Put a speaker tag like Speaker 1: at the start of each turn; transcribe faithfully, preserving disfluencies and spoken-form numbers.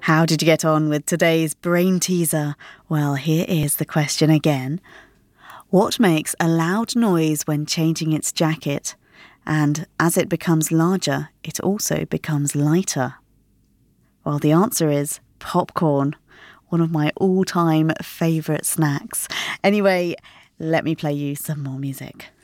Speaker 1: How did you get on with today's brain teaser? Well, here is the question again. What makes a loud noise when changing its jacket? And as it becomes larger, it also becomes lighter. Well, the answer is popcorn, one of my all-time favourite snacks. Anyway, let me play you some more music.